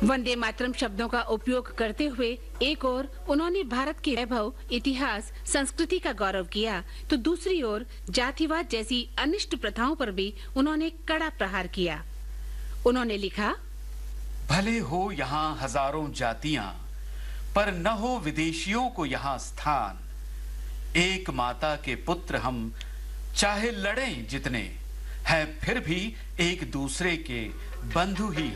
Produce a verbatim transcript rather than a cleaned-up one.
वंदे मातरम शब्दों का उपयोग करते हुए एक ओर उन्होंने भारत के वैभव, इतिहास, संस्कृति का गौरव किया, तो दूसरी ओर जातिवाद जैसी अनिष्ट प्रथाओं पर भी उन्होंने कड़ा प्रहार किया। उन्होंने लिखा, भले हो यहाँ हजारों जातियां, पर न हो विदेशियों को यहाँ स्थान। एक माता के पुत्र हम, चाहे लड़ें जितने, हैं फिर भी एक दूसरे के बंधु ही